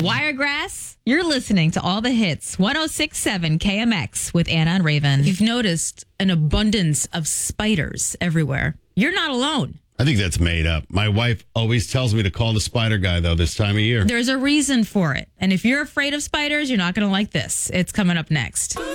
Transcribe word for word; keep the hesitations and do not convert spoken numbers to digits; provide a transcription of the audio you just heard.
Wiregrass, you're listening to all the hits. one oh six point seven K M X with Anna and Raven. You've noticed an abundance of spiders everywhere. You're not alone. I think that's made up. My wife always tells me to call the spider guy, though, this time of year. There's a reason for it. And if you're afraid of spiders, you're not going to like this. It's coming up next.